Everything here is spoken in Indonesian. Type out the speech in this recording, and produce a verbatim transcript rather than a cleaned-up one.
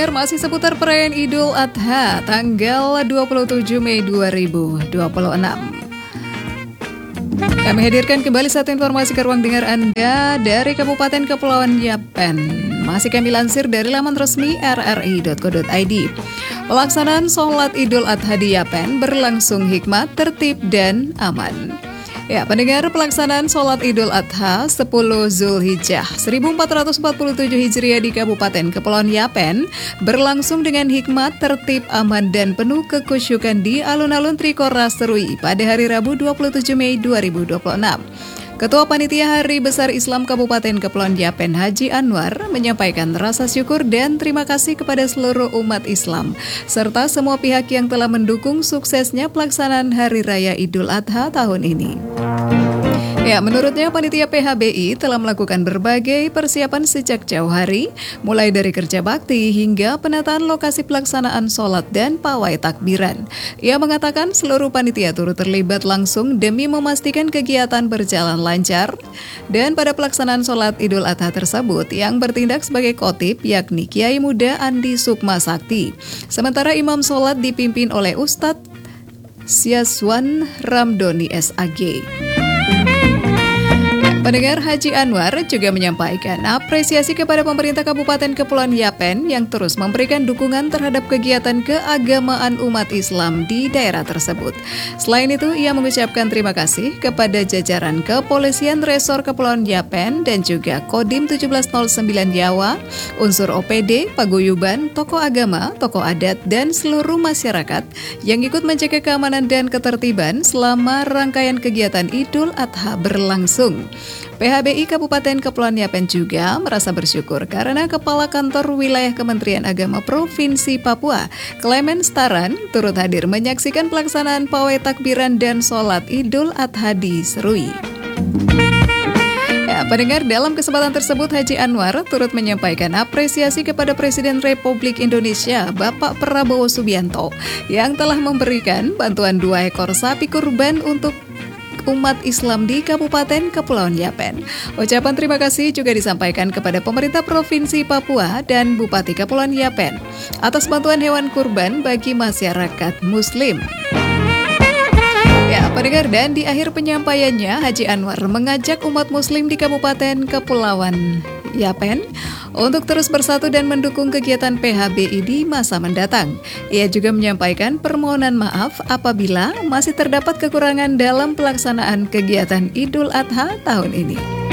pendengar, masih seputar perayaan Idul Adha tanggal dua puluh tujuh Mei dua ribu dua puluh enam. Kami hadirkan kembali satu informasi ke ruang dengar Anda dari Kabupaten Kepulauan Yapen. Masih kami lansir dari laman resmi r r i dot co dot i d. Pelaksanaan sholat Idul Adha di Yapen berlangsung hikmat, tertib, dan aman. Ya, pendengar, pelaksanaan sholat Idul Adha sepuluh Zulhijjah seribu empat ratus empat puluh tujuh Hijriah di Kabupaten Kepulauan Yapen berlangsung dengan hikmat, tertib, aman, dan penuh kekhusyukan di alun-alun Trikora Serui pada hari Rabu dua puluh tujuh Mei dua ribu dua puluh enam. Ketua Panitia Hari Besar Islam Kabupaten Kepulauan Yapen Haji Anwar menyampaikan rasa syukur dan terima kasih kepada seluruh umat Islam serta semua pihak yang telah mendukung suksesnya pelaksanaan Hari Raya Idul Adha tahun ini. Ya, menurutnya panitia P H B I telah melakukan berbagai persiapan sejak jauh hari, mulai dari kerja bakti hingga penataan lokasi pelaksanaan sholat dan pawai takbiran. Ia mengatakan seluruh panitia turut terlibat langsung demi memastikan kegiatan berjalan lancar. Dan pada pelaksanaan sholat Idul Adha tersebut yang bertindak sebagai khotib yakni Kiai Muda Andi Sukma Sakti. Sementara imam sholat dipimpin oleh Ustadz Syazwan Ramdoni S A G. Pendengar, Haji Anwar juga menyampaikan apresiasi kepada pemerintah Kabupaten Kepulauan Yapen yang terus memberikan dukungan terhadap kegiatan keagamaan umat Islam di daerah tersebut. Selain itu, ia mengucapkan terima kasih kepada jajaran Kepolisian Resor Kepulauan Yapen dan juga Kodim tujuh belas nol sembilan Yawa, unsur O P D, paguyuban, tokoh agama, tokoh adat, dan seluruh masyarakat yang ikut menjaga keamanan dan ketertiban selama rangkaian kegiatan Idul Adha berlangsung. P H B I Kabupaten Kepulauan Yapen juga merasa bersyukur karena Kepala Kantor Wilayah Kementerian Agama Provinsi Papua, Clement Staran, turut hadir menyaksikan pelaksanaan pawai takbiran dan sholat Idul Adha di Serui. Ya, pendengar, dalam kesempatan tersebut Haji Anwar turut menyampaikan apresiasi kepada Presiden Republik Indonesia Bapak Prabowo Subianto yang telah memberikan bantuan dua ekor sapi kurban untuk umat Islam di Kabupaten Kepulauan Yapen. Ucapan terima kasih juga disampaikan kepada pemerintah Provinsi Papua dan Bupati Kepulauan Yapen atas bantuan hewan kurban bagi masyarakat Muslim. Ya, pendengar, dan di akhir penyampaiannya Haji Anwar mengajak umat Muslim di Kabupaten Kepulauan Yapen untuk terus bersatu dan mendukung kegiatan P H B I di masa mendatang. Ia juga menyampaikan permohonan maaf apabila masih terdapat kekurangan dalam pelaksanaan kegiatan Idul Adha tahun ini.